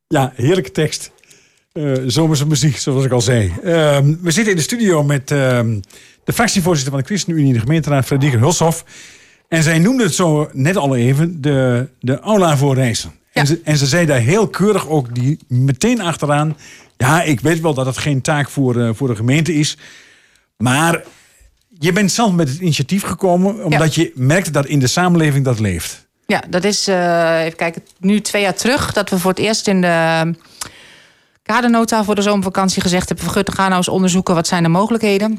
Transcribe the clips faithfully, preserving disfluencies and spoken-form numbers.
Ja, heerlijke tekst. Uh, zomerse muziek, zoals ik al zei. Uh, we zitten in de studio met uh, de fractievoorzitter van de ChristenUnie in de gemeenteraad, Frederike Hulshoff. En zij noemde het zo net al even de, de aula voor reizen. Ja. En, ze, en ze zei daar heel keurig ook die meteen achteraan. Ja, ik weet wel dat het geen taak voor, uh, voor de gemeente is. Maar je bent zelf met het initiatief gekomen omdat ja. je merkte dat in de samenleving dat leeft. Ja, dat is, uh, even kijken, nu twee jaar terug dat we voor het eerst in de kadernota voor de zomervakantie gezegd hebben: we gaan nou eens onderzoeken wat zijn de mogelijkheden.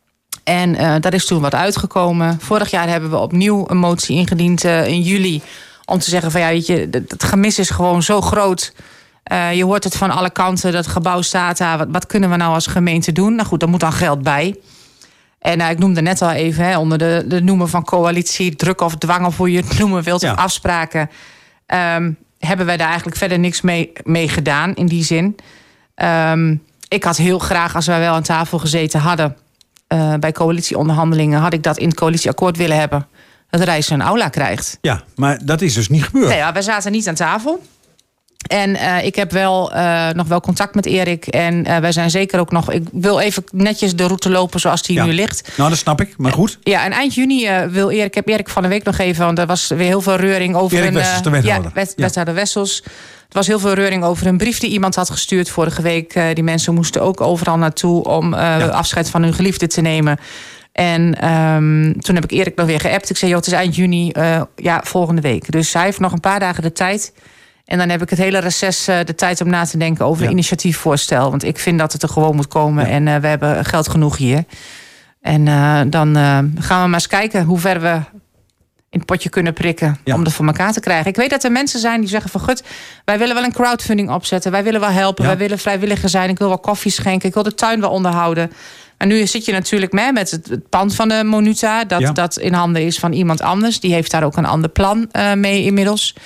En uh, daar is toen wat uitgekomen. Vorig jaar hebben we opnieuw een motie ingediend uh, in juli om te zeggen van ja, weet je, het gemis is gewoon zo groot. Uh, je hoort het van alle kanten, dat gebouw staat daar. Wat, wat kunnen we nou als gemeente doen? Nou goed, daar moet dan geld bij. En uh, ik noemde net al even, hè, onder de, de noemen van coalitie, druk of dwang of hoe je het noemen wilt, ja. of afspraken, um, hebben wij daar eigenlijk verder niks mee, mee gedaan in die zin. Um, ik had heel graag, als wij wel aan tafel gezeten hadden, uh, bij coalitieonderhandelingen, had ik dat in het coalitieakkoord willen hebben. Dat Reizen een aula krijgt. Ja, maar dat is dus niet gebeurd. Nee, ja, wij zaten niet aan tafel. En uh, ik heb wel uh, nog wel contact met Erik. En uh, wij zijn zeker ook nog... Ik wil even netjes de route lopen zoals die ja. nu ligt. Nou, dat snap ik, maar goed. Uh, ja, en eind juni uh, wil Erik... Ik heb Erik van de week nog even... want er was weer heel veel reuring over... Erik een, Wessels, de wethouder. Ja, wet, ja. wethouder Wessels. Er was heel veel reuring over een brief die iemand had gestuurd vorige week. Uh, die mensen moesten ook overal naartoe... om uh, ja. afscheid van hun geliefde te nemen. En um, toen heb ik Erik nog weer geappt. Ik zei, joh, het is eind juni, uh, ja, volgende week. Dus hij heeft nog een paar dagen de tijd... En dan heb ik het hele reces uh, de tijd om na te denken over ja. een initiatiefvoorstel. Want ik vind dat het er gewoon moet komen. Ja. En uh, we hebben geld genoeg hier. En uh, dan uh, gaan we maar eens kijken hoe ver we in het potje kunnen prikken. Ja. Om dat voor elkaar te krijgen. Ik weet dat er mensen zijn die zeggen van... gut, wij willen wel een crowdfunding opzetten. Wij willen wel helpen. Ja. Wij willen vrijwilliger zijn. Ik wil wel koffie schenken. Ik wil de tuin wel onderhouden. En nu zit je natuurlijk mee met het, het pand van de Monuta. Dat, ja. dat in handen is van iemand anders. Die heeft daar ook een ander plan uh, mee inmiddels.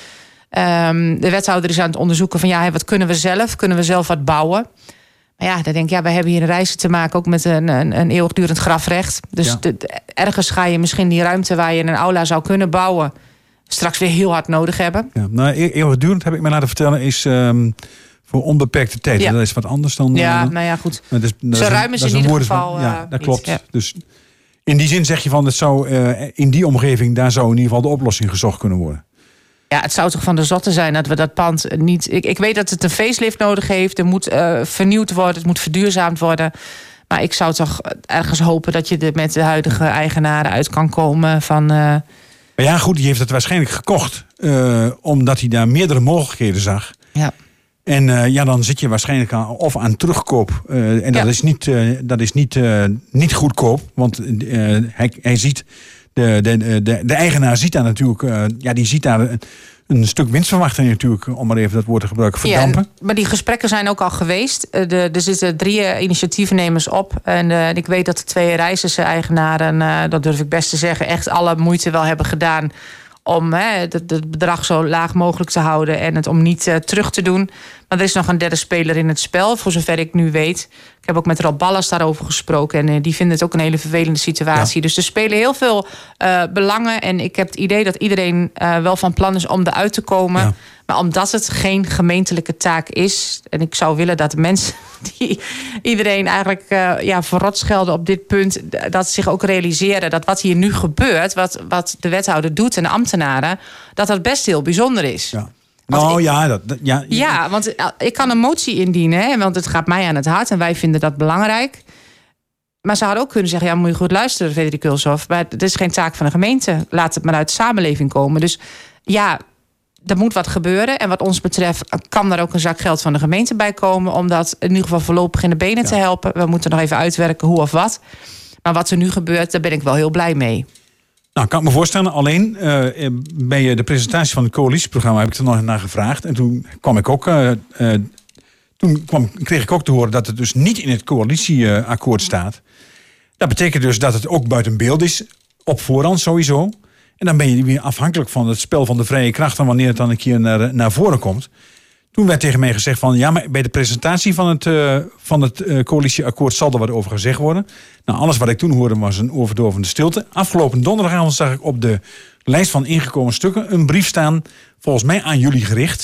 Um, de wethouder is aan het onderzoeken van ja, wat kunnen we zelf? Kunnen we zelf wat bouwen? Maar ja, dan denk ik, ja, wij hebben hier een reizen te maken, ook met een, een, een eeuwigdurend grafrecht. Dus ja. de, de, ergens ga je misschien die ruimte waar je een aula zou kunnen bouwen, straks weer heel hard nodig hebben. Ja, nou, eeuwigdurend heb ik me laten vertellen, is um, voor onbeperkte tijd. Ja. Dat is wat anders dan. Ja, uh, nou ja, goed. Dat is, dat Zo is ruim is in ieder geval. Van, ja, dat niet. klopt. Ja. Dus in die zin zeg je van, het zou uh, in die omgeving, daar zou in ieder geval de oplossing gezocht kunnen worden. Ja, het zou toch van de zotte zijn dat we dat pand niet... Ik, ik weet dat het een facelift nodig heeft. Er moet uh, vernieuwd worden, het moet verduurzaamd worden. Maar ik zou toch ergens hopen dat je er met de huidige eigenaren uit kan komen van... Uh... Maar ja, goed, die heeft het waarschijnlijk gekocht. Uh, omdat hij daar meerdere mogelijkheden zag. Ja. En uh, ja, dan zit je waarschijnlijk aan, of aan terugkoop. Uh, en dat ja. is niet, uh, dat is niet, uh, niet goedkoop. Want uh, hij, hij ziet... De, de, de, de eigenaar ziet daar natuurlijk, uh, ja, die ziet daar een, een stuk winstverwachting natuurlijk, om maar even dat woord te gebruiken, verdampen. Ja, maar die gesprekken zijn ook al geweest. De, er zitten drie initiatiefnemers op. En uh, ik weet dat de twee Reizen-eigenaren, uh, dat durf ik best te zeggen, echt alle moeite wel hebben gedaan om het, het bedrag zo laag mogelijk te houden en het om niet uh, terug te doen. Maar er is nog een derde speler in het spel, voor zover ik nu weet. Ik heb ook met Rob Ballas daarover gesproken en uh, die vinden het ook een hele vervelende situatie. Ja. Dus er spelen heel veel uh, belangen en ik heb het idee dat iedereen uh, wel van plan is om eruit te komen. Ja. Maar omdat het geen gemeentelijke taak is, en ik zou willen dat de mensen die iedereen eigenlijk uh, ja, verrot schelden op dit punt, dat ze zich ook realiseren dat wat hier nu gebeurt, wat, wat de wethouder doet en de ambtenaren, dat dat best heel bijzonder is. Ja. Nou ik, ja, dat, dat, ja, ja, want ik kan een motie indienen, hè, want het gaat mij aan het hart en wij vinden dat belangrijk. Maar ze hadden ook kunnen zeggen, ja, moet je goed luisteren, Frederike Hulshoff, maar het is geen taak van de gemeente. Laat het maar uit de samenleving komen. Dus ja, er moet wat gebeuren. En wat ons betreft kan daar ook een zak geld van de gemeente bij komen, om dat in ieder geval voorlopig in de benen ja. te helpen. We moeten nog even uitwerken hoe of wat. Maar wat er nu gebeurt, daar ben ik wel heel blij mee. Nou, kan ik me voorstellen. Alleen uh, bij de presentatie van het coalitieprogramma heb ik er nog naar gevraagd. En toen kwam ik ook, uh, uh, toen kwam, kreeg ik ook te horen dat het dus niet in het coalitieakkoord staat. Dat betekent dus dat het ook buiten beeld is, op voorhand sowieso. En dan ben je weer afhankelijk van het spel van de vrije krachten wanneer het dan een keer naar, naar voren komt. Toen werd tegen mij gezegd van, ja, maar bij de presentatie van het, uh, van het uh, coalitieakkoord zal er wat over gezegd worden. Nou, alles wat ik toen hoorde was een overdovende stilte. Afgelopen donderdagavond zag ik op de lijst van ingekomen stukken een brief staan, volgens mij aan jullie gericht,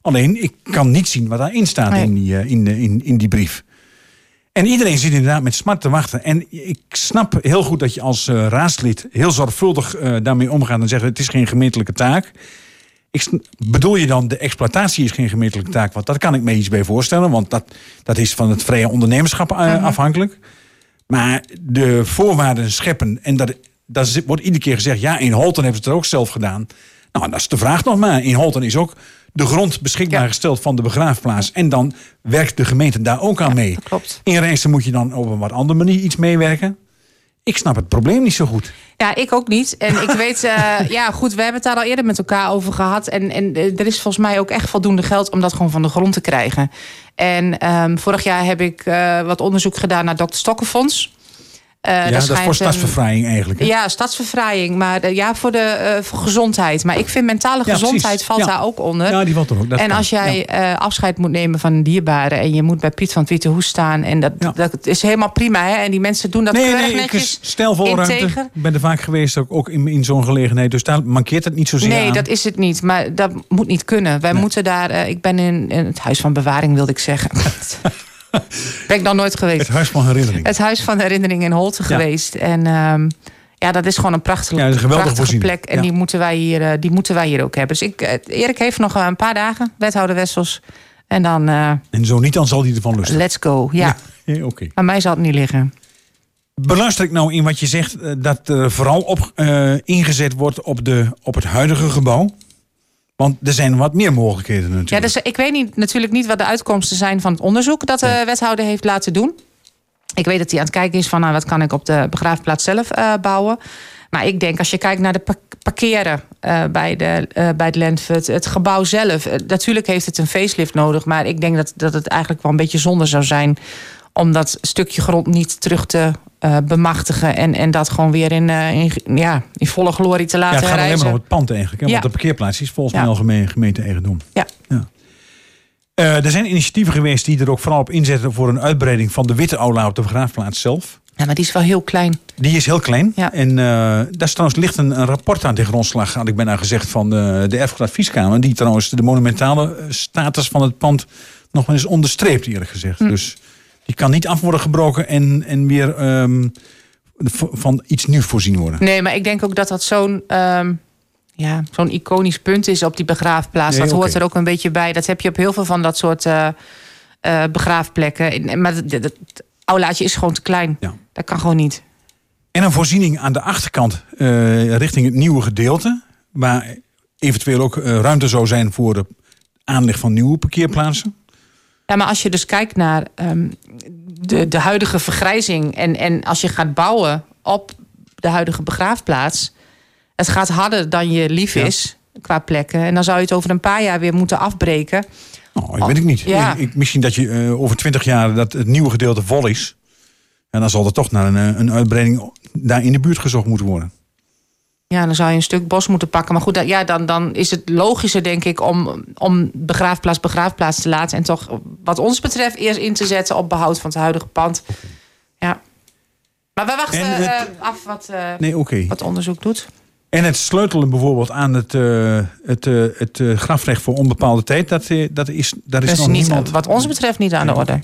Alleen, ik kan niet zien wat daarin staat Nee. in, die, uh, in, uh, in, in die brief. En iedereen zit inderdaad met smart te wachten. En ik snap heel goed dat je als uh, raadslid heel zorgvuldig uh, daarmee omgaat en zegt het is geen gemeentelijke taak. Ik sn- bedoel je dan de exploitatie is geen gemeentelijke taak? Want dat kan ik me iets bij voorstellen. Want dat, dat is van het vrije ondernemerschap uh, uh-huh. afhankelijk. Maar de voorwaarden scheppen. En dat, dat wordt iedere keer gezegd. Ja, in Holten hebben ze het ook zelf gedaan. Nou, dat is de vraag nog maar. In Holten is ook de grond beschikbaar ja. gesteld van de begraafplaats. En dan werkt de gemeente daar ook aan ja, mee. Klopt. In Rijnsen moet je dan op een wat andere manier iets meewerken. Ik snap het probleem niet zo goed. Ja, ik ook niet. En ik weet, uh, ja goed, we hebben het daar al eerder met elkaar over gehad. En, en er is volgens mij ook echt voldoende geld om dat gewoon van de grond te krijgen. En um, vorig jaar heb ik uh, wat onderzoek gedaan naar dokter Stokkenfonds. Uh, ja, dat is voor stadsverfraaiing eigenlijk. Hè? Ja, stadsverfraaiing. Maar de, ja, voor de uh, voor gezondheid. Maar ik vind mentale ja, gezondheid precies. valt ja. daar ook onder. Ja, die valt er ook. Dat en kan. als jij ja. uh, afscheid moet nemen van een dierbare en je moet bij Piet van het Witte Hoes staan. En dat, ja. dat is helemaal prima. Hè? En die mensen doen dat nee, keurig nee, netjes. Stelvol ruimte. Ik ben er vaak geweest, ook, ook in, in zo'n gelegenheid. Dus daar mankeert het niet zozeer Nee, aan. dat is het niet. Maar dat moet niet kunnen. Wij nee. moeten daar... Uh, ik ben in, in het huis van bewaring, wilde ik zeggen. Ben ik nog nooit geweest. Het huis van herinnering. Het huis van herinnering in Holten ja. geweest. En um, ja, dat is gewoon een prachtige, ja, een prachtige plek. En ja. die, moeten wij hier, uh, die moeten wij hier ook hebben. Dus ik, uh, Erik heeft nog een paar dagen, wethouder Wessels. En dan... Uh, en zo niet, dan zal hij ervan lusten. Let's go, ja. ja. ja okay. Aan mij zal het niet liggen. Beluister ik nou in wat je zegt, uh, dat er vooral op uh, ingezet wordt op, de, op het huidige gebouw? Want er zijn wat meer mogelijkheden natuurlijk. Ja, dus ik weet niet, natuurlijk niet wat de uitkomsten zijn van het onderzoek dat de ja. wethouder heeft laten doen. Ik weet dat hij aan het kijken is van nou, wat kan ik op de begraafplaats zelf uh, bouwen. Maar ik denk als je kijkt naar de parkeren uh, bij, de, uh, bij het Lentfut, het gebouw zelf. Uh, natuurlijk heeft het een facelift nodig. Maar ik denk dat, dat het eigenlijk wel een beetje zonde zou zijn om dat stukje grond niet terug te uh, bemachtigen. En, en dat gewoon weer in, uh, in, ja, in volle glorie te laten Ja, het gaat reizen. alleen maar om het pand eigenlijk. Hè? Ja. Want de parkeerplaats is volgens ja. mij al geme- gemeente-eigendom. Ja. ja. Uh, er zijn initiatieven geweest die er ook vooral op inzetten voor een uitbreiding van de witte aula op de begraafplaats zelf. Ja, maar die is wel heel klein. Die is heel klein. Ja. En uh, daar is trouwens ligt een, een rapport aan de grondslag, had ik bijna gezegd, van de, de Erfgoedadvieskamer. Die trouwens de monumentale status van het pand nog wel eens onderstreept, eerlijk gezegd. Hm. Dus die kan niet af worden gebroken en, en weer um, van iets nieuws voorzien worden. Nee, maar ik denk ook dat dat zo'n... Um... Ja, zo'n iconisch punt is op die begraafplaats. Nee, dat hoort okay. er ook een beetje bij. Dat heb je op heel veel van dat soort uh, uh, begraafplekken. Maar het, het, het aulaatje is gewoon te klein. Ja. Dat kan gewoon niet. En een voorziening aan de achterkant uh, richting het nieuwe gedeelte. Waar eventueel ook uh, ruimte zou zijn voor de aanleg van nieuwe parkeerplaatsen. Ja, maar als je dus kijkt naar um, de, de huidige vergrijzing. En, en als je gaat bouwen op de huidige begraafplaats. Het gaat harder dan je lief is ja. qua plekken. En dan zou je het over een paar jaar weer moeten afbreken. Oh, ik weet ik niet. Ja. Ik, ik, misschien dat je uh, over twintig jaar dat het nieuwe gedeelte vol is. En dan zal er toch naar een, een uitbreiding daar in de buurt gezocht moeten worden. Ja, dan zou je een stuk bos moeten pakken. Maar goed, dat, ja, dan, dan is het logischer, denk ik, om, om begraafplaats begraafplaats te laten. En toch, wat ons betreft, eerst in te zetten op behoud van het huidige pand. Ja. Maar we wachten het, uh, af wat, uh, nee, okay. wat onderzoek doet. En het sleutelen bijvoorbeeld aan het, uh, het, uh, het uh, grafrecht voor onbepaalde tijd, dat, uh, dat is, daar is, is nog niet, niemand... Wat ons betreft niet aan de orde.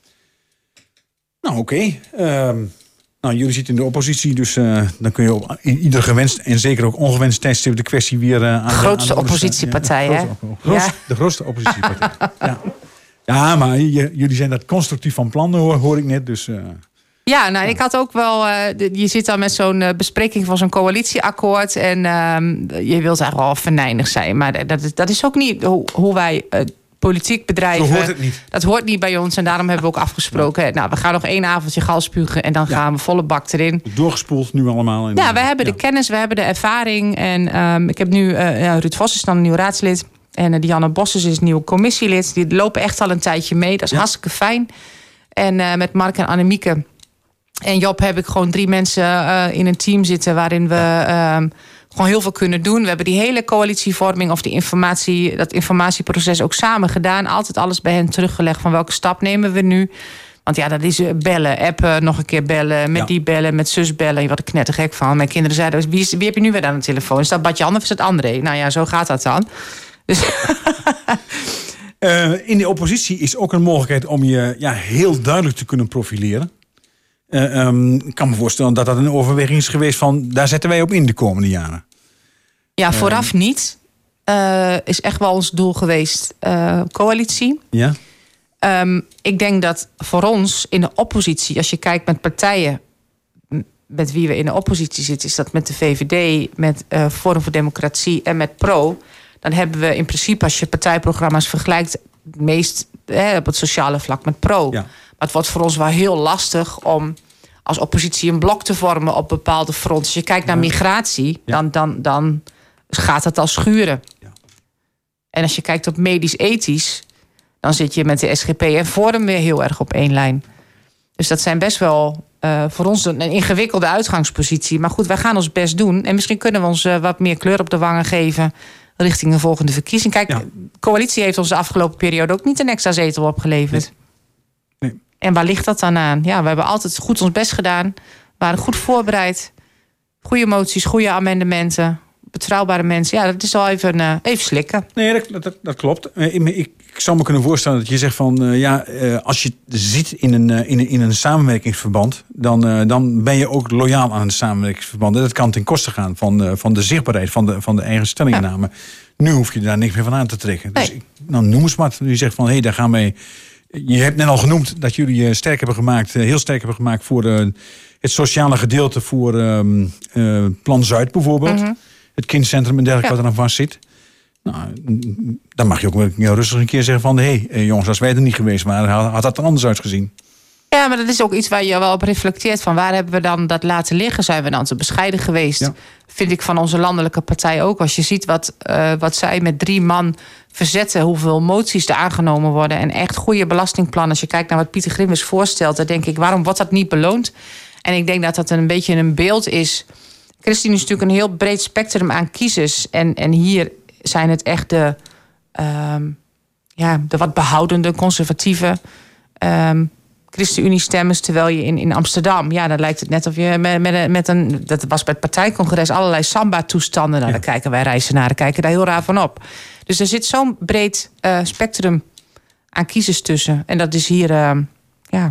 Nou, oké. Okay. Um, nou, jullie zitten in de oppositie, dus uh, dan kun je op ieder gewenst en zeker ook ongewenst tijdstip de kwestie weer uh, aan de grootste aan de oppositiepartij, ja, hè? Grootste, ja. De grootste oppositiepartij. ja. ja, maar je, jullie zijn dat constructief van plan, hoor, hoor ik net, dus... Uh, Ja, nou, ik had ook wel... Uh, je zit dan met zo'n uh, bespreking van zo'n coalitieakkoord. En uh, je wilt eigenlijk wel venijnig zijn. Maar dat, dat is ook niet hoe, hoe wij uh, politiek bedrijven... Zo hoort het niet. Dat hoort niet bij ons. En daarom hebben we ook afgesproken. Ja. Nou, we gaan nog één avondje gal spugen. En dan ja. gaan we volle bak erin. Doorgespoeld nu allemaal. In ja, we hebben ja. de kennis, we hebben de ervaring. En um, ik heb nu... Uh, ja, Ruud Vos is dan een nieuw raadslid. En uh, Dianne Bosses is nieuw commissielid. Die lopen echt al een tijdje mee. Dat is ja. hartstikke fijn. En uh, met Mark en Annemieke... En Job heb ik gewoon drie mensen uh, in een team zitten... waarin we uh, gewoon heel veel kunnen doen. We hebben die hele coalitievorming of die informatie, dat informatieproces ook samen gedaan. Altijd alles bij hen teruggelegd van welke stap nemen we nu. Want ja, dat is bellen, appen, nog een keer bellen... met ja. die bellen, met zus bellen. Je wordt er knettergek van. Mijn kinderen zeiden, wie, is, wie heb je nu weer aan de telefoon? Is dat Badjan of is dat André? Nou ja, zo gaat dat dan. Dus... Uh, in de oppositie is ook een mogelijkheid om je ja, heel duidelijk te kunnen profileren. Uh, um, ik kan me voorstellen dat dat een overweging is geweest van... daar zetten wij op in de komende jaren. Ja, vooraf uh, niet. Uh, is echt wel ons doel geweest, uh, coalitie. Ja. Um, ik denk dat voor ons in de oppositie... als je kijkt met partijen met wie we in de oppositie zitten... is dat met de V V D, met uh, Forum voor Democratie en met Pro... dan hebben we in principe, als je partijprogramma's vergelijkt... het meest eh, op het sociale vlak met Pro. Ja. Maar het wordt voor ons wel heel lastig om als oppositie een blok te vormen op bepaalde fronten. Als je kijkt naar migratie, ja. dan, dan, dan gaat het al schuren. Ja. En als je kijkt op medisch-ethisch... dan zit je met de S G P en Forum weer heel erg op één lijn. Dus dat zijn best wel uh, voor ons een ingewikkelde uitgangspositie. Maar goed, wij gaan ons best doen. En misschien kunnen we ons uh, wat meer kleur op de wangen geven... richting een volgende verkiezing. Kijk, ja. de coalitie heeft ons de afgelopen periode... ook niet een extra zetel opgeleverd. Nee. Nee. En waar ligt dat dan aan? Ja, we hebben altijd goed ons best gedaan. We waren goed voorbereid. Goede moties, goede amendementen. Betrouwbare mensen. Ja, dat is al even, uh, even slikken. Nee, dat, dat, dat klopt. Ik, ik, ik zou me kunnen voorstellen dat je zegt van... Uh, ja, uh, als je zit in een, uh, in een, in een samenwerkingsverband... Dan, uh, dan ben je ook loyaal aan een samenwerkingsverband. En dat kan ten koste gaan van, uh, van de zichtbaarheid... van de, van de eigen stellingname. Ja. Nu hoef je daar niks meer van aan te trekken. Nee. Dus ik, nou, noem eens wat. Je zegt van, hé, hey, daar gaan wij... Je hebt net al genoemd dat jullie uh, sterk hebben gemaakt... Uh, heel sterk hebben gemaakt voor uh, het sociale gedeelte... voor uh, uh, Plan Zuid bijvoorbeeld... Mm-hmm. Het kindcentrum en dergelijke ja. wat er aan vast zit. Nou, dan mag je ook wel rustig een keer zeggen van... hé hey, jongens, als wij er niet geweest waren... had dat er anders uitgezien. Ja, maar dat is ook iets waar je wel op reflecteert... van waar hebben we dan dat laten liggen? Zijn we dan te bescheiden geweest? Ja. Vind ik van onze landelijke partij ook. Als je ziet wat, uh, wat zij met drie man verzetten... hoeveel moties er aangenomen worden... en echt goede belastingplannen. Als je kijkt naar wat Pieter Grimmers voorstelt... dan denk ik, waarom wordt dat niet beloond? En ik denk dat dat een beetje een beeld is... ChristenUnie is natuurlijk een heel breed spectrum aan kiezers. En, en hier zijn het echt de, um, ja, de wat behoudende, conservatieve um, ChristenUnie-stemmers. Terwijl je in, in Amsterdam, ja, dan lijkt het net of je met, met, met een... dat was bij het partijcongres allerlei samba-toestanden. Nou, ja. Daar kijken wij reizenaren, kijken daar heel raar van op. Dus er zit zo'n breed uh, spectrum aan kiezers tussen. En dat is hier, uh, ja,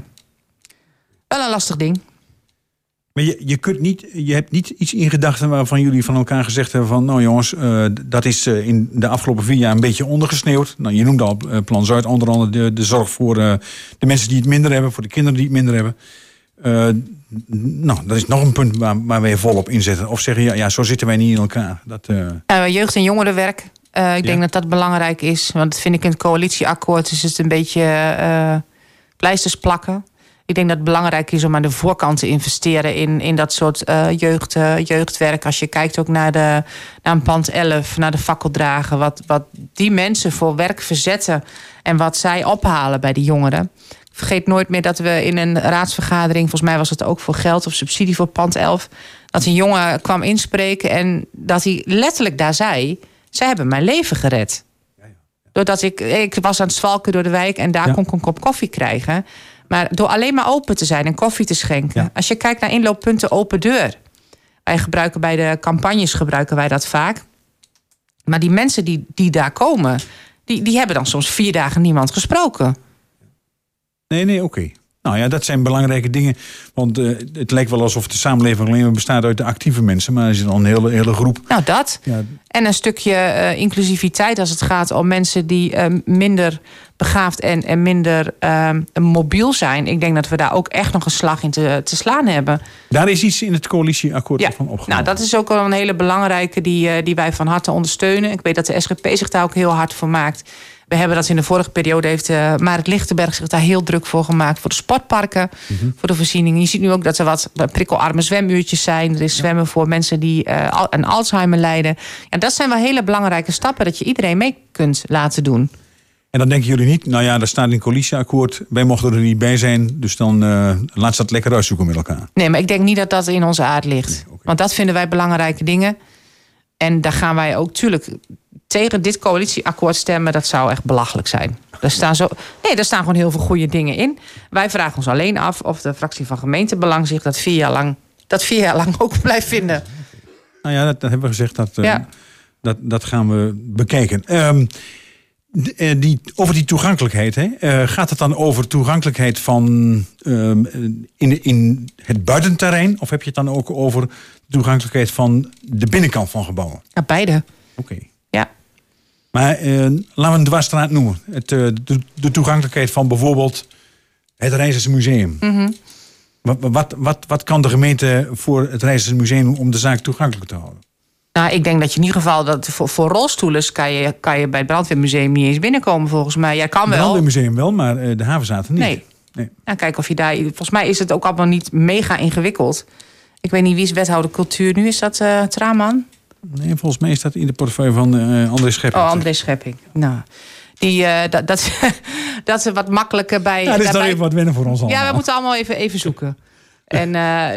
wel een lastig ding. Maar je, je, kunt niet, je hebt niet iets in gedachten waarvan jullie van elkaar gezegd hebben van... nou jongens, uh, dat is uh, in de afgelopen vier jaar een beetje ondergesneeuwd. Nou, je noemde al uh, Plan Zuid, onder andere de, de zorg voor uh, de mensen die het minder hebben... voor de kinderen die het minder hebben. Uh, nou, dat is nog een punt waar, waar wij volop inzetten. Of zeggen, ja, ja, zo zitten wij niet in elkaar. Dat, uh... uh, jeugd- en jongerenwerk, uh, ik ja. denk dat dat belangrijk is. Want dat vind ik in het coalitieakkoord is het een beetje uh, pleisters plakken. Ik denk dat het belangrijk is om aan de voorkant te investeren in, in dat soort uh, jeugd, uh, jeugdwerk. Als je kijkt ook naar, de, naar een pand elf, naar de fakkeldragen. Wat, wat die mensen voor werk verzetten en wat zij ophalen bij die jongeren. Ik vergeet nooit meer dat we in een raadsvergadering... volgens mij was het ook voor geld of subsidie voor pand elf... dat een jongen kwam inspreken en dat hij letterlijk daar zei... zij hebben mijn leven gered. Doordat ik, ik was aan het zwalken door de wijk en daar ja. kon ik een kop koffie krijgen... Maar door alleen maar open te zijn en koffie te schenken. Ja. Als je kijkt naar inlooppunten open deur. Wij gebruiken bij de campagnes gebruiken wij dat vaak. Maar die mensen die, die daar komen... Die, die hebben dan soms vier dagen niemand gesproken. Nee, nee, oké. Okay. Nou ja, dat zijn belangrijke dingen. Want uh, het lijkt wel alsof de samenleving alleen maar bestaat uit de actieve mensen. Maar er is dan een hele, hele groep. Nou, dat. Ja. En een stukje uh, inclusiviteit als het gaat om mensen die uh, minder begaafd en, en minder uh, mobiel zijn. Ik denk dat we daar ook echt nog een slag in te, te slaan hebben. Daar is iets in het coalitieakkoord ja. van opgenomen. Nou, dat is ook wel een hele belangrijke die, uh, die wij van harte ondersteunen. Ik weet dat de S G P zich daar ook heel hard voor maakt. We hebben dat in de vorige periode, heeft uh, Marit Lichtenberg zich daar heel druk voor gemaakt. Voor de sportparken, mm-hmm. voor de voorzieningen. Je ziet nu ook dat er wat prikkelarme zwemuurtjes zijn. Er is zwemmen ja. voor mensen die uh, aan Alzheimer lijden. Ja, dat zijn wel hele belangrijke stappen dat je iedereen mee kunt laten doen. En dan denken jullie niet, nou ja, daar staat in het coalitieakkoord. Wij mochten er niet bij zijn, dus dan uh, laat ze dat lekker uitzoeken met elkaar. Nee, maar ik denk niet dat dat in onze aard ligt. Nee, okay. Want dat vinden wij belangrijke dingen. En daar gaan wij ook, tuurlijk... tegen dit coalitieakkoord stemmen, dat zou echt belachelijk zijn. Er staan, zo, nee, er staan gewoon heel veel goede dingen in. Wij vragen ons alleen af of de fractie van gemeentebelang zich dat vier jaar lang, dat vier jaar lang ook blijft vinden. Nou ja, dat, dat hebben we gezegd. Dat, ja. uh, dat, dat gaan we bekijken. Um, de, die, over die toegankelijkheid, hè? Uh, gaat het dan over toegankelijkheid van um, in, in het buitenterrein? Of heb je het dan ook over toegankelijkheid van de binnenkant van gebouwen? Ja, beide. Oké. Okay. Ja. Maar uh, laten we een dwarsstraat noemen. Het, uh, de, de toegankelijkheid van bijvoorbeeld het Rijsselsch Museum. Mm-hmm. Wat, wat, wat, wat kan de gemeente voor het Rijsselsch Museum om de zaak toegankelijk te houden? Nou, ik denk dat je in ieder geval dat voor, voor rolstoelers kan je, kan je bij het Brandweermuseum niet eens binnenkomen, volgens mij. Jij kan wel. Het Brandweermuseum wel, maar uh, de havenzaten niet. Nee. nee. Nou, kijk of je daar. Volgens mij is het ook allemaal niet mega ingewikkeld. Ik weet niet wie is wethouder cultuur nu. Is dat uh, Traman? Nee, volgens mij is dat in de portefeuille van uh, André Schepping. Oh, André Schepping. Nou. Die, uh, dat, dat, dat ze wat makkelijker bij. Ja, dat is daarbij... dan even wat wennen voor ons allemaal. Ja, we moeten allemaal even, even zoeken. En uh,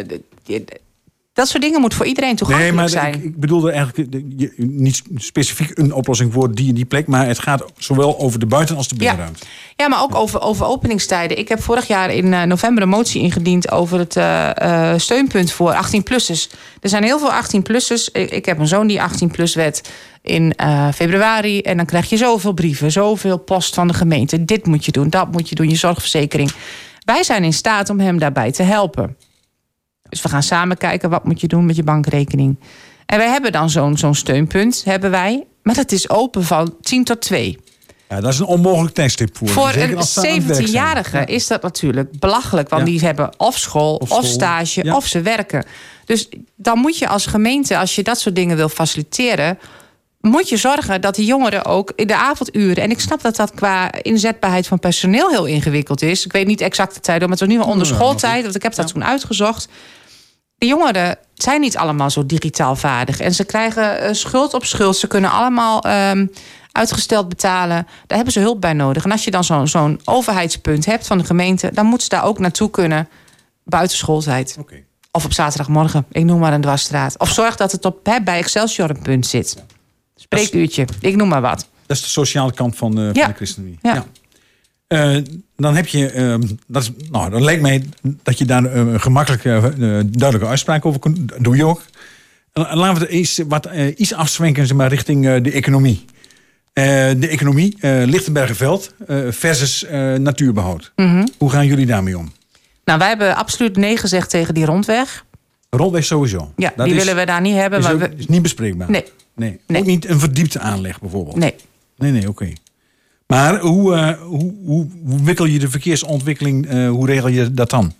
dat soort dingen moet voor iedereen toegankelijk nee, maar zijn. Ik, ik bedoelde eigenlijk niet specifiek een oplossing voor die die plek, maar het gaat zowel over de buiten- als de binnenruimte. Ja, ja maar ook over, over openingstijden. Ik heb vorig jaar in uh, november een motie ingediend over het uh, uh, steunpunt voor achttien-plussers. Er zijn heel veel achttien-plussers. Ik, ik heb een zoon die achttien-plus werd in uh, februari. En dan krijg je zoveel brieven, zoveel post van de gemeente. Dit moet je doen, dat moet je doen, je zorgverzekering. Wij zijn in staat om hem daarbij te helpen. Dus we gaan samen kijken, wat moet je doen met je bankrekening. En wij hebben dan zo'n zo'n steunpunt, hebben wij. Maar dat is open van tien tot twee. Ja, dat is een onmogelijk tijdstip voor. Voor een zeventienjarige ja. is dat natuurlijk belachelijk. Want ja. die hebben of school, of, school. of stage, ja. of ze werken. Dus dan moet je als gemeente, als je dat soort dingen wil faciliteren, moet je zorgen dat die jongeren ook in de avonduren... en ik snap dat dat qua inzetbaarheid van personeel heel ingewikkeld is. Ik weet niet exact de tijd, maar het is nu wel onder schooltijd. Want ik heb dat ja. toen uitgezocht. De jongeren zijn niet allemaal zo digitaal vaardig. En ze krijgen schuld op schuld. Ze kunnen allemaal um, uitgesteld betalen. Daar hebben ze hulp bij nodig. En als je dan zo, zo'n overheidspunt hebt van de gemeente, dan moeten ze daar ook naartoe kunnen buiten schooltijd. Okay. Of op zaterdagmorgen. Ik noem maar een dwarsstraat. Of zorg dat het op, he, bij Excelsior een punt zit. Ja. Spreekuurtje, ik noem maar wat. Dat is de sociale kant van de, ja. van de ChristenUnie. Ja. Ja. Uh, dan heb je, uh, dat is, nou, dan lijkt mij dat je daar een uh, gemakkelijke, uh, duidelijke uitspraak over kunt. Doe je ook. Uh, laten we het eens wat uh, iets afzwenken, zeg maar, richting uh, de economie. Uh, de economie, uh, Lichtenbergerveld uh, versus uh, natuurbehoud. Mm-hmm. Hoe gaan jullie daarmee om? Nou, wij hebben absoluut nee gezegd tegen die rondweg. Rondweg sowieso. Ja, dat die is, willen we daar niet hebben. Is, maar ook, we... is niet bespreekbaar. Nee. Nee. nee. Ook niet een verdiepte aanleg bijvoorbeeld. Nee. Nee, nee, oké. Okay. Maar hoe, uh, hoe, hoe, hoe wikkel je de verkeersontwikkeling, uh, hoe regel je dat dan?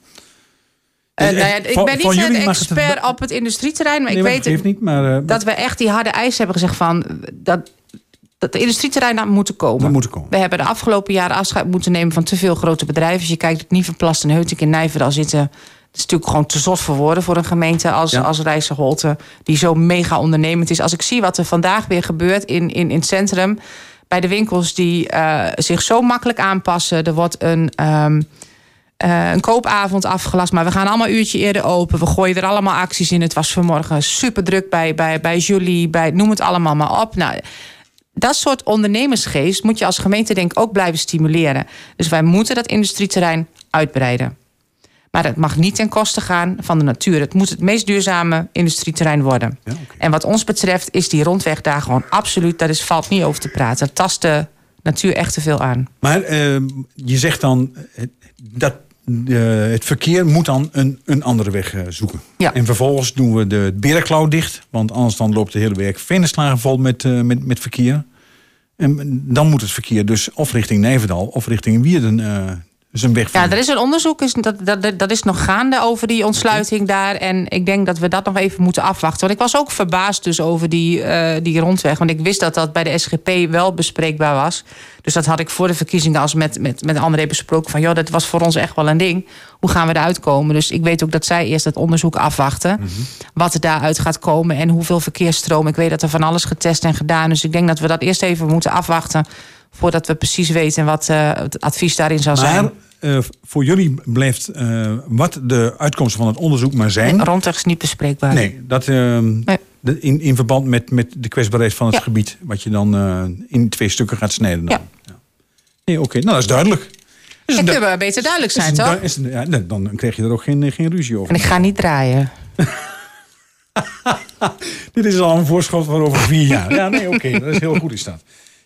Uh, nou ja, ik ben niet een expert het... op het industrieterrein, maar nee, ik weet niet, maar, uh, dat we echt die harde eisen hebben gezegd van dat, dat de industrieterreinen moeten komen. moeten komen. We hebben de afgelopen jaren afscheid moeten nemen van te veel grote bedrijven. Als je kijkt op Nieuwenplast en Heutink in Nijverdal zitten, dat is natuurlijk gewoon te zot voor woorden voor een gemeente als, ja. als Rijsselholte, die zo mega ondernemend is. Als ik zie wat er vandaag weer gebeurt in, in, in het centrum, bij de winkels die uh, zich zo makkelijk aanpassen. Er wordt een, um, uh, een koopavond afgelast, maar we gaan allemaal een uurtje eerder open. We gooien er allemaal acties in. Het was vanmorgen super druk bij, bij, bij Julie, bij, noem het allemaal maar op. Nou, dat soort ondernemersgeest moet je als gemeente denk ik ook blijven stimuleren. Dus wij moeten dat industrieterrein uitbreiden. Maar het mag niet ten koste gaan van de natuur. Het moet het meest duurzame industrieterrein worden. Ja, okay. En wat ons betreft is die rondweg daar gewoon absoluut, daar is, valt niet over te praten. Dat tast de natuur echt te veel aan. Maar uh, je zegt dan dat uh, het verkeer moet dan een, een andere weg uh, zoeken. Ja. En vervolgens doen we de Berenklauw dicht. Want anders dan loopt de hele week Venenslagen vol met, uh, met, met verkeer. En dan moet het verkeer dus of richting Nijverdal of richting Wierden uh, Dus een weg. Ja, er is een onderzoek, is, dat, dat, dat is nog gaande over die ontsluiting daar. En ik denk dat we dat nog even moeten afwachten. Want ik was ook verbaasd dus over die, uh, die rondweg. Want ik wist dat dat bij de S G P wel bespreekbaar was. Dus dat had ik voor de verkiezingen als met, met, met André besproken. Van joh, dat was voor ons echt wel een ding. Hoe gaan we eruit komen? Dus ik weet ook dat zij eerst het onderzoek afwachten. Mm-hmm. Wat er daaruit gaat komen en hoeveel verkeersstroom. Ik weet dat er van alles getest en gedaan. Dus ik denk dat we dat eerst even moeten afwachten. Voordat we precies weten wat uh, het advies daarin zal maar, zijn. Uh, voor jullie blijft uh, wat de uitkomsten van het onderzoek maar zijn. Nee, rondweg is niet bespreekbaar. Nee, dat uh, nee. De, in, in verband met, met de kwetsbaarheid van het ja. gebied. Wat je dan uh, in twee stukken gaat snijden. Dan. Ja. Ja. Nee, oké, okay. Nou dat is duidelijk. Dus het kunnen we beter duidelijk zijn, toch? Is, ja, dan krijg je er ook geen, geen ruzie over. En ik ga niet draaien. Dit is al een voorschot voor over vier jaar. Ja, nee, oké, okay, dat is heel goed is dat.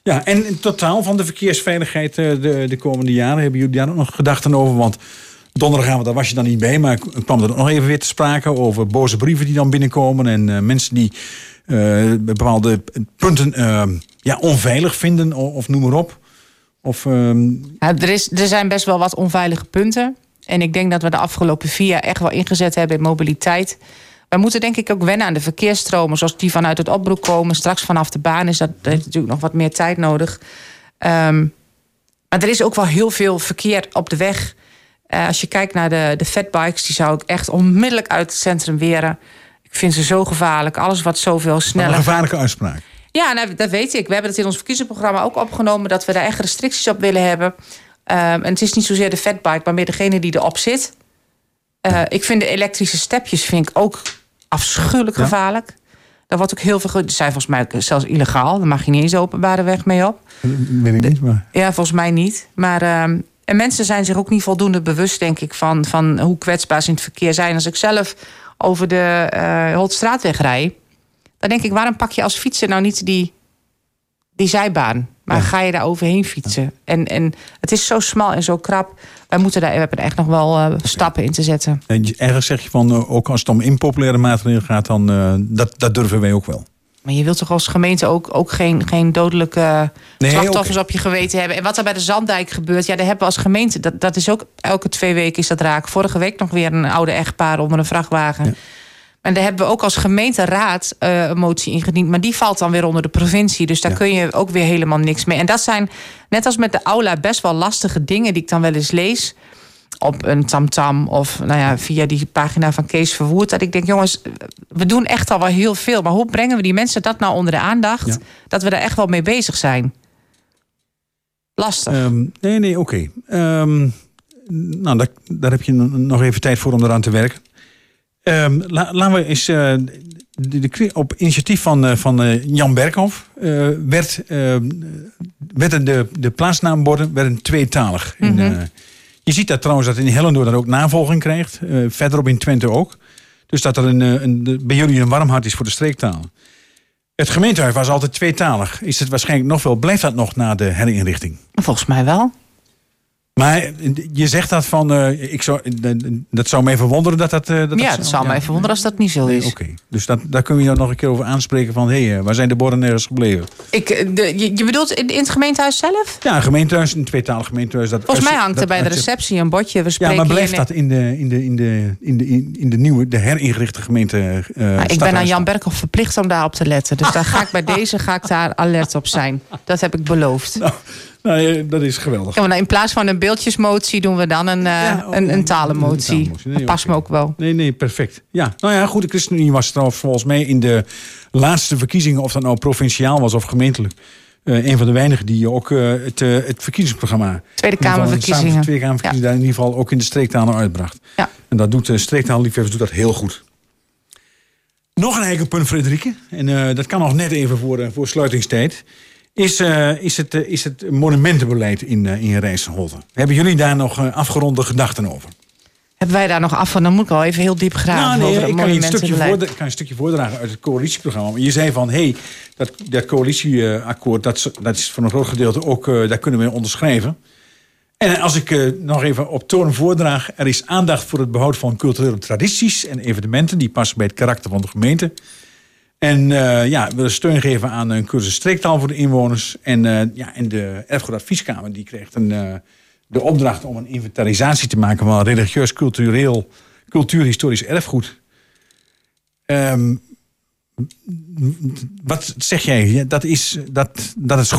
Ja, en in totaal van de verkeersveiligheid uh, de, de komende jaren... hebben jullie daar ook nog gedachten over? Want donderdagavond, daar was je dan niet bij... maar kwam er nog even weer te sprake over boze brieven die dan binnenkomen... en uh, mensen die uh, bepaalde punten uh, ja, onveilig vinden of, of noem maar op. Of, um... ja, er, is, er zijn best wel wat onveilige punten. En ik denk dat we de afgelopen vier jaar echt wel ingezet hebben in mobiliteit. Wij moeten denk ik ook wennen aan de verkeersstromen... zoals die vanuit het Opbroek komen. Straks vanaf de baan is dat, dat heeft natuurlijk nog wat meer tijd nodig. Um, maar er is ook wel heel veel verkeer op de weg... Uh, als je kijkt naar de, de fatbikes, die zou ik echt onmiddellijk uit het centrum weren. Ik vind ze zo gevaarlijk. Alles wat zoveel sneller... Een gevaarlijke uitspraak. Ja, nou, dat weet ik. We hebben het in ons verkiezingsprogramma ook opgenomen... dat we daar echt restricties op willen hebben. Um, en het is niet zozeer de fatbike, maar meer degene die erop zit. Uh, ik vind de elektrische stepjes vind ik ook afschuwelijk ja. gevaarlijk. Daar wordt ook heel veel... Die zijn volgens mij zelfs illegaal. Daar mag je niet eens openbare weg mee op. Dat weet ik niet, maar... Ja, volgens mij niet. Maar... Um, En mensen zijn zich ook niet voldoende bewust, denk ik... van, van hoe kwetsbaar ze in het verkeer zijn. Als ik zelf over de uh, Holtstraatweg rijd... dan denk ik, waarom pak je als fietser nou niet die, die zijbaan? Maar ja. ga je daar overheen fietsen? Ja. En, en het is zo smal en zo krap. Wij moeten daar we hebben er echt nog wel uh, okay. stappen in te zetten. En ergens zeg je van, uh, ook als het om impopulaire maatregelen gaat... dan uh, dat, dat durven wij ook wel. Maar je wilt toch als gemeente ook, ook geen, geen dodelijke nee, slachtoffers okay. op je geweten hebben. En wat er bij de Zanddijk gebeurt, ja, daar hebben we als gemeente... dat, dat is ook elke twee weken is dat raak. Vorige week nog weer een oude echtpaar onder een vrachtwagen. Ja. En daar hebben we ook als gemeenteraad uh, een motie ingediend. Maar die valt dan weer onder de provincie. Dus daar ja. kun je ook weer helemaal niks mee. En dat zijn, net als met de aula, best wel lastige dingen... die ik dan wel eens lees... op een tamtam of nou ja, via die pagina van Kees Verwoerd... dat ik denk, jongens, we doen echt al wel heel veel... maar hoe brengen we die mensen dat nou onder de aandacht... Ja. dat we daar echt wel mee bezig zijn? Lastig. Um, nee, nee, oké. Okay. Um, nou, daar, daar heb je nog even tijd voor om eraan te werken. Um, la, laten we eens... Uh, de, de, op initiatief van, uh, van uh, Jan Berkhoff... Uh, werd, uh, werden de, de plaatsnaamborden werden tweetalig. Mm-hmm. in, uh, Je ziet dat trouwens dat in Hellendoorn dat ook navolging krijgt. Uh, verderop in Twente ook. Dus dat er een, een, bij jullie een warm hart is voor de streektalen. Het gemeentehuis was altijd tweetalig. Is het waarschijnlijk nog wel? Blijft dat nog na de herinrichting? Volgens mij wel. Maar je zegt dat van... Uh, ik zou, dat zou mij verwonderen dat dat... Uh, dat ja, dat, dat zou ja, mij verwonderen als dat niet zo nee, is. Oké, okay. Dus dat, daar kun je dan nog een keer over aanspreken van... hé, hey, waar zijn de borden nergens gebleven? Ik, de, je, je bedoelt in, in het gemeentehuis zelf? Ja, een gemeentehuis, een tweetalig gemeentehuis. Dat, Volgens mij hangt er bij de receptie een bordje. We ja, maar blijft dat in de, in de, in de, in de, in de nieuwe, de heringerichte gemeente... Uh, ik ben aan Jan Berkhoff verplicht om daarop te letten. Dus daar ga ik bij deze ga ik daar alert op zijn. Dat heb ik beloofd. Nou, nou, dat is geweldig. Ja, maar in plaats van een beeldjesmotie doen we dan een, uh, ja, oh, een, een talenmotie. Een talenmotie. Nee, dat past okay. me ook wel. Nee, nee, perfect. Ja, nou ja, goed. De ChristenUnie was trouwens volgens mij in de laatste verkiezingen... of dat nou provinciaal was of gemeentelijk... Uh, een van de weinigen die ook uh, het, uh, het verkiezingsprogramma... Tweede Kamerverkiezingen. Tweede Kamerverkiezingen ja. daar in ieder geval ook in de streektalen uitbracht. Ja. En dat doet de streektaalliefhebbers doet dat heel goed. Nog een eigen punt, Frederike. En uh, dat kan nog net even voor, uh, voor sluitingstijd... Is, uh, is, het, uh, is het monumentenbeleid in, uh, in Rijsselholte. Hebben jullie daar nog uh, afgeronde gedachten over? Hebben wij daar nog af van? Dan moet ik al even heel diep graven nou, nee, over het ik kan je, een stukje voor, ik kan een stukje voordragen uit het coalitieprogramma. Je zei van, hé, hey, dat, dat coalitieakkoord... Dat, dat is voor een groot gedeelte ook... Uh, daar kunnen we onderschrijven. En als ik uh, nog even op toon voordraag... er is aandacht voor het behoud van culturele tradities... en evenementen die passen bij het karakter van de gemeente... En uh, ja, we willen steun geven aan een cursus streektaal voor de inwoners. En, uh, ja, en de Erfgoedadvieskkamer die krijgt een, uh, de opdracht om een inventarisatie te maken van religieus, cultureel, cultuurhistorisch erfgoed. Um, wat zeg jij? Dat is, dat, dat is